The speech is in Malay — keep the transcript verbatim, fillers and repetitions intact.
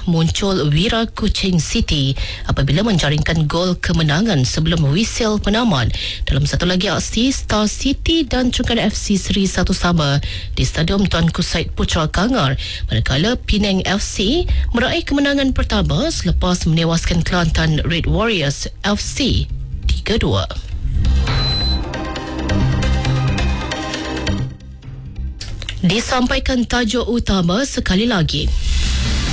muncul Wira Kuching City apabila menjaringkan gol kemenangan sebelum whistle penamat dalam satu lagi aksi. Star City dan Trenggalek F C seri satu sama di Stadium Tunku Said Putra Kangar, manakala Penang F C meraih kemenangan pertama selepas menewaskan Kelantan Red Warriors F C tiga dua. Disampaikan tajuk utama sekali lagi.